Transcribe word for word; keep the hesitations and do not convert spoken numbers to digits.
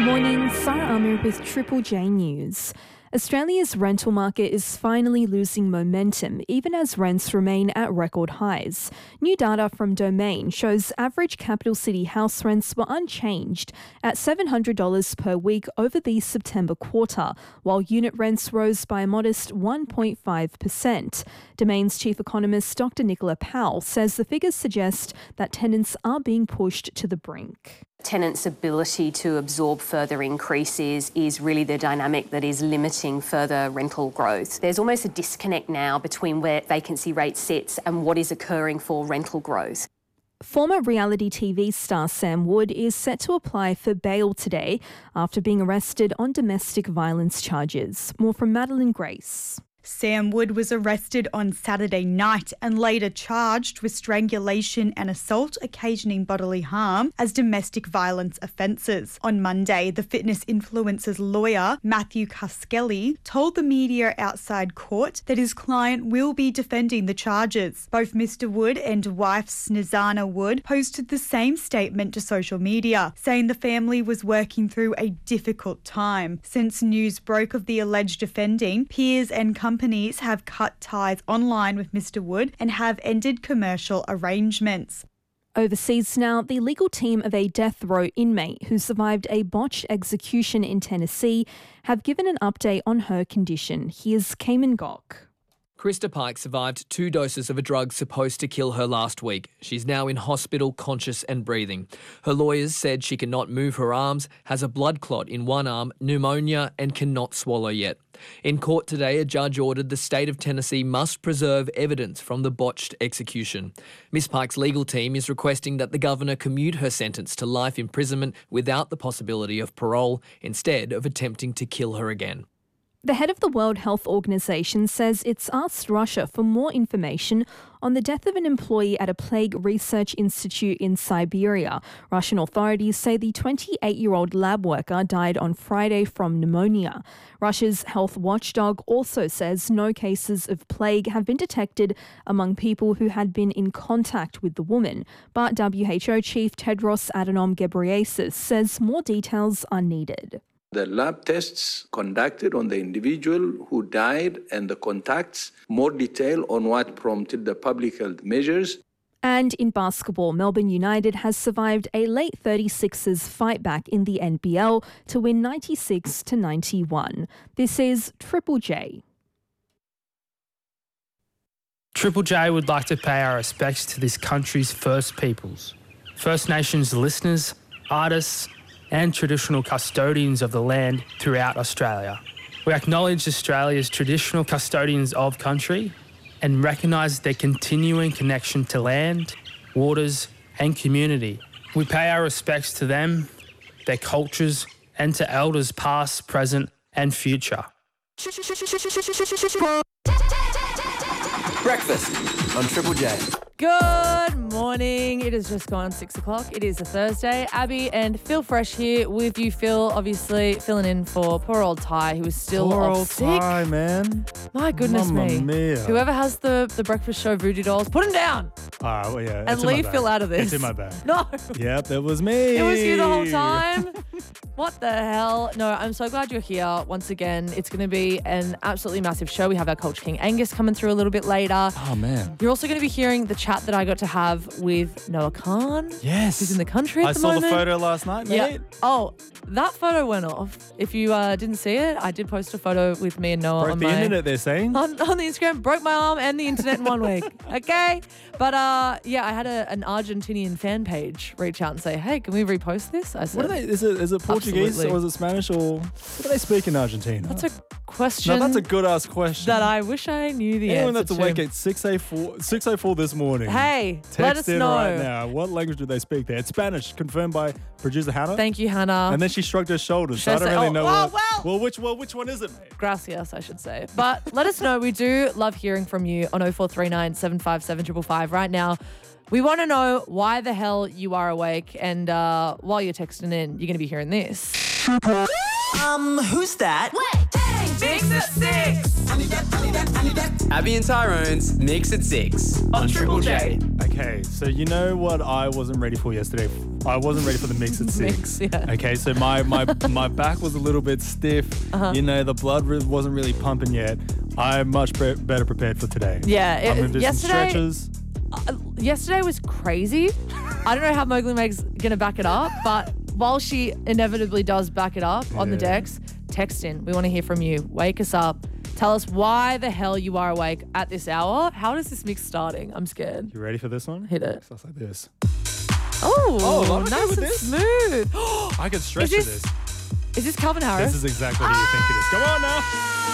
Morning, Sarah Amir with Triple J News. Australia's rental market is finally losing momentum, even as rents remain at record highs. New data from Domain shows average capital city house rents were unchanged at seven hundred dollars per week over the September quarter, while unit rents rose by a modest one point five percent. Domain's chief economist Doctor Nicola Powell says the figures suggest that tenants are being pushed to the brink. Tenants' ability to absorb further increases is really the dynamic that is limiting further rental growth. There's almost a disconnect now between where vacancy rate sits and what is occurring for rental growth. Former reality T V star Sam Wood is set to apply for bail today after being arrested on domestic violence charges. More from Madeline Grace. Sam Wood was arrested on Saturday night and later charged with strangulation and assault occasioning bodily harm as domestic violence offences. On Monday, the fitness influencer's lawyer, Matthew Caskelly, told the media outside court that his client will be defending the charges. Both Mister Wood and wife Snezana Wood posted the same statement to social media, saying the family was working through a difficult time. Since news broke of the alleged offending, peers and companies Companies have cut ties online with Mister Wood and have ended commercial arrangements. Overseas now, the legal team of a death row inmate who survived a botched execution in Tennessee have given an update on her condition. Here's Cayman Gok. Krista Pike survived two doses of a drug supposed to kill her last week. She's now in hospital, conscious and breathing. Her lawyers said she cannot move her arms, has a blood clot in one arm, pneumonia and cannot swallow yet. In court today, a judge ordered the state of Tennessee must preserve evidence from the botched execution. Miss Pike's legal team is requesting that the governor commute her sentence to life imprisonment without the possibility of parole, instead of attempting to kill her again. The head of the World Health Organization says it's asked Russia for more information on the death of an employee at a plague research institute in Siberia. Russian authorities say the twenty-eight-year-old lab worker died on Friday from pneumonia. Russia's health watchdog also says no cases of plague have been detected among people who had been in contact with the woman. But W H O chief Tedros Adhanom Ghebreyesus says more details are needed. The lab tests conducted on the individual who died and the contacts, more detail on what prompted the public health measures. And in basketball, Melbourne United has survived a late thirty-sixers fight back in the N B L to win ninety-six to ninety-one. This is Triple J. Triple J would like to pay our respects to this country's First Peoples, First Nations listeners, artists, and traditional custodians of the land throughout Australia. We acknowledge Australia's traditional custodians of country and recognise their continuing connection to land, waters and community. We pay our respects to them, their cultures and to elders past, present and future. Breakfast on Triple J. Good morning. It has just gone six o'clock. It is a Thursday. Abby and Phil Fresh here with you. Phil, obviously filling in for poor old Ty, who is still poor off old sick. Ty, man. My goodness Mamma me. mia. Whoever has the, the breakfast show voodoo dolls, put him down. All right, well, yeah. And it's in my leave bag. Phil out of this. It's in my bag. No. Yep, it was me. It was you the whole time. What the hell? No, I'm so glad you're here once again. It's going to be an absolutely massive show. We have our Culture King Angus coming through a little bit later. Oh, man. You're also going to be hearing the chat that I got to have with Noah Khan. Yes. Who's in the country at I the saw moment. the photo last night, mate. Yeah. Oh, that photo went off. If you uh, didn't see it, I did post a photo with me and Noah Broke on the my internet, they're saying. on, on the Instagram. Broke my arm and the internet in one week. Okay, but uh, yeah, I had a, an Argentinian fan page reach out and say, "Hey, can we repost this?" I said, What are they? Is it is it Portuguese Absolutely. or is it Spanish or what do they speak in Argentina? That's a question. No, that's a good ass question. that I wish I knew the Anyone answer that's awake to. at six oh four, six oh four this morning. Hey, text let us in know. right now. What language do they speak there? It's Spanish, confirmed by producer Hannah. Thank you, Hannah. And then she shrugged her shoulders. So I Should I don't say- really oh, know. oh, what, well. well, which well, which one is it, mate? Gracias, I should say. But let us know. We do love hearing from you on oh four three nine, seven five seven, five five five. Right now, we want to know why the hell you are awake. And uh, while you're texting in, you're going to be hearing this. Um, who's that? Wait, hey, fix it. at six. Abby and Tyrone's Mix at Six on Triple J. Okay, so you know what I wasn't ready for yesterday? I wasn't ready for the mix at six. Mix, yeah. Okay, so my, my, my back was a little bit stiff. Uh-huh. You know, the blood re- wasn't really pumping yet. I'm much pre- better prepared for today. Yeah, I'm it- going to do yesterday- some stretches. Uh, yesterday was crazy. I don't know how Mowgli Meg's going to back it up, but while she inevitably does back it up on the Yeah. decks, text in. We want to hear from you. Wake us up. Tell us why the hell you are awake at this hour. How does this mix starting? I'm scared. You ready for this one? Hit it. Stuff like this. Oh, Oh, I'm okay nice with and this. smooth. I can stretch Is to this- this. Is this Calvin Harris? This is exactly who you think it is. Come on now.